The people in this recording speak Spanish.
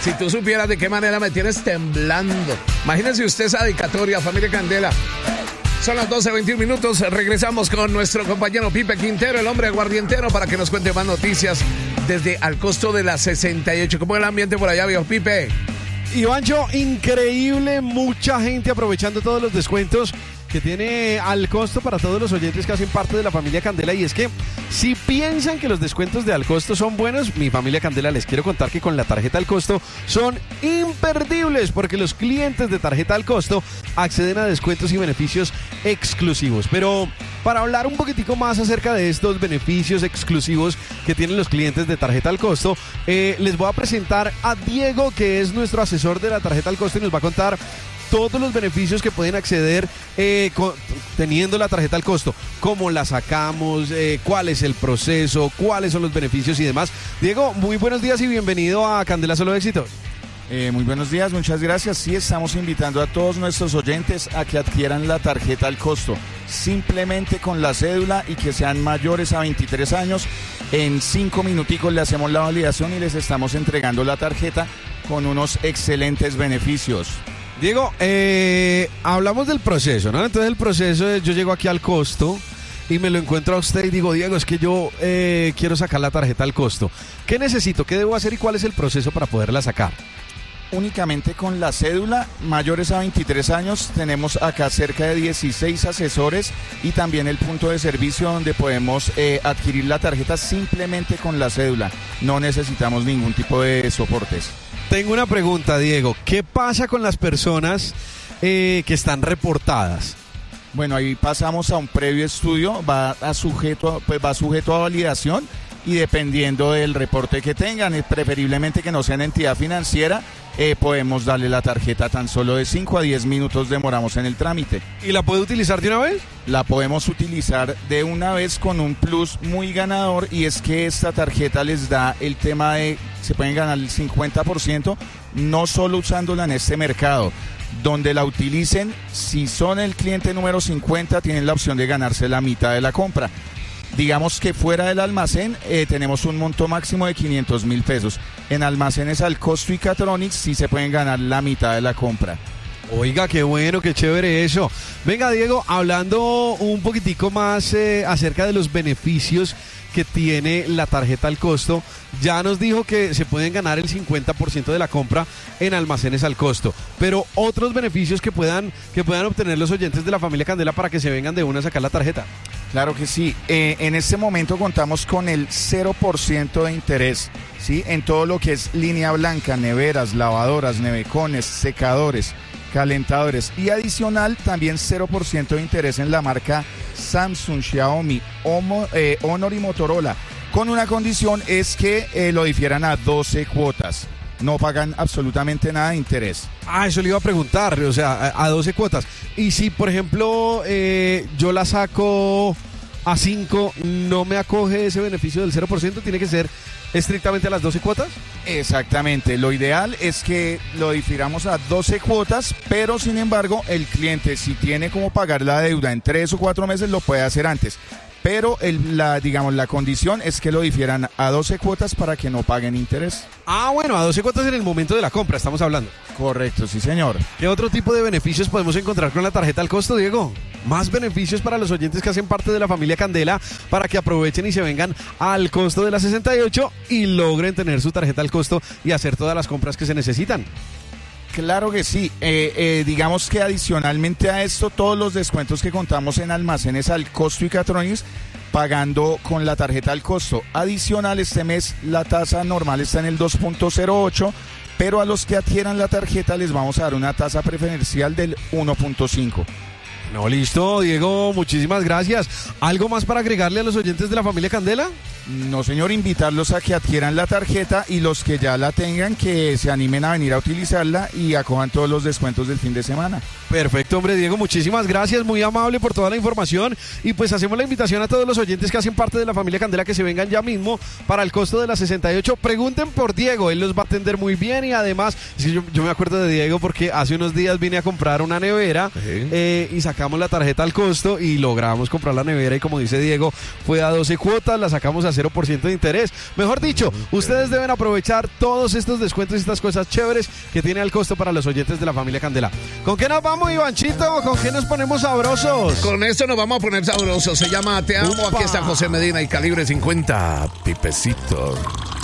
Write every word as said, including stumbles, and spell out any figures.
Si tú supieras de qué manera me tienes temblando. Imagínense usted esa dedicatoria, familia Candela. Son las doce veintiún minutos. Regresamos con nuestro compañero Pipe Quintero, el hombre aguardientero, para que nos cuente más noticias desde Al Costo de la sesenta y ocho. ¿Cómo es el ambiente por allá, viejo Pipe? Ivancho, increíble, mucha gente aprovechando todos los descuentos que tiene Al Costo para todos los oyentes que hacen parte de la familia Candela. Y es que si piensan que los descuentos de Al Costo son buenos, mi familia Candela, les quiero contar que con la tarjeta Al Costo son imperdibles, porque los clientes de tarjeta Al Costo acceden a descuentos y beneficios exclusivos. Pero para hablar un poquitico más acerca de estos beneficios exclusivos que tienen los clientes de tarjeta Al Costo, eh, les voy a presentar a Diego, que es nuestro asesor de la tarjeta Al Costo, y nos va a contar todos los beneficios que pueden acceder eh, con, teniendo la tarjeta Al Costo, cómo la sacamos, eh, cuál es el proceso, cuáles son los beneficios y demás. Diego, muy buenos días y bienvenido a Candela Solo Éxitos. Eh, muy buenos días, muchas gracias. Sí, estamos invitando a todos nuestros oyentes a que adquieran la tarjeta Al Costo, simplemente con la cédula, y que sean mayores a veintitrés años. En cinco minuticos le hacemos la validación y les estamos entregando la tarjeta con unos excelentes beneficios. Diego, eh, hablamos del proceso, ¿no? Entonces el proceso es, yo llego aquí Al Costo y me lo encuentro a usted y digo, Diego, es que yo eh, quiero sacar la tarjeta Al Costo. ¿Qué necesito? ¿Qué debo hacer y cuál es el proceso para poderla sacar? Únicamente con la cédula, mayores a veintitrés años, tenemos acá cerca de dieciséis asesores y también el punto de servicio donde podemos eh, adquirir la tarjeta simplemente con la cédula. No necesitamos ningún tipo de soportes. Tengo una pregunta, Diego. ¿Qué pasa con las personas eh, que están reportadas? Bueno, ahí pasamos a un previo estudio, va a sujeto, pues va sujeto a validación, y dependiendo del reporte que tengan, preferiblemente que no sean entidad financiera, eh, podemos darle la tarjeta tan solo de cinco a diez minutos demoramos en el trámite. ¿Y la puede utilizar de una vez? La podemos utilizar de una vez con un plus muy ganador, y es que esta tarjeta les da el tema de, se pueden ganar el cincuenta por ciento, no solo usándola en este mercado. Donde la utilicen, si son el cliente número cincuenta, tienen la opción de ganarse la mitad de la compra. Digamos que fuera del almacén eh, tenemos un monto máximo de quinientos mil pesos. En almacenes Al Costo y Catronics sí se pueden ganar la mitad de la compra. Oiga, qué bueno, qué chévere eso. Venga, Diego, hablando un poquitico más eh, acerca de los beneficios que tiene la tarjeta Al Costo, ya nos dijo que se pueden ganar el cincuenta por ciento de la compra en almacenes Al Costo, pero otros beneficios que puedan, que puedan obtener los oyentes de la familia Candela para que se vengan de una a sacar la tarjeta. Claro que sí, eh, en este momento contamos con el cero por ciento de interés, ¿sí? En todo lo que es línea blanca, neveras, lavadoras, nevecones, secadores, calentadores, y adicional también cero por ciento de interés en la marca Samsung, Xiaomi, Homo, eh, Honor y Motorola, con una condición, es que eh, lo difieran a doce cuotas. No pagan absolutamente nada de interés. Ah, eso le iba a preguntar, o sea, a, a doce cuotas. Y si, por ejemplo, eh, yo la saco a cinco, ¿no me acoge ese beneficio del cero por ciento? ¿Tiene que ser estrictamente a las doce cuotas? Exactamente, lo ideal es que lo difiramos a doce cuotas, pero sin embargo, el cliente, si tiene como pagar la deuda en tres o cuatro meses, lo puede hacer antes. Pero el, la, digamos, la condición es que lo difieran a doce cuotas para que no paguen interés. Ah, bueno, a doce cuotas en el momento de la compra, estamos hablando. Correcto, sí, señor. ¿Qué otro tipo de beneficios podemos encontrar con la tarjeta Al Costo, Diego? Más beneficios para los oyentes que hacen parte de la familia Candela, para que aprovechen y se vengan Al Costo de la sesenta y ocho y logren tener su tarjeta Al Costo y hacer todas las compras que se necesitan. Claro que sí, eh, eh, digamos que adicionalmente a esto, todos los descuentos que contamos en almacenes Al Costo y Catronics, pagando con la tarjeta Al Costo. Adicional, este mes la tasa normal está en el dos punto cero ocho, pero a los que adquieran la tarjeta les vamos a dar una tasa preferencial del uno punto cinco. No, listo, Diego, muchísimas gracias. ¿Algo más para agregarle a los oyentes de la familia Candela? No, señor, invitarlos a que adquieran la tarjeta, y los que ya la tengan, que se animen a venir a utilizarla y acojan todos los descuentos del fin de semana. Perfecto, hombre, Diego, muchísimas gracias, muy amable por toda la información, y pues hacemos la invitación a todos los oyentes que hacen parte de la familia Candela que se vengan ya mismo para el costo de la sesenta y ocho. Pregunten por Diego, él los va a atender muy bien, y además, sí, yo, yo me acuerdo de Diego porque hace unos días vine a comprar una nevera, sí. eh, y sacamos la tarjeta Al Costo y logramos comprar la nevera, y como dice Diego, fue a doce cuotas, la sacamos a cero por ciento de interés. Mejor dicho, ustedes deben aprovechar todos estos descuentos y estas cosas chéveres que tiene al costo para los oyentes de la familia Candela. ¿Con qué nos vamos, Ivanchito? ¿Con qué nos ponemos sabrosos? Con esto nos vamos a poner sabrosos. Se llama Te Amo. Upa. Aquí está José Medina y Calibre cincuenta. Pipecito.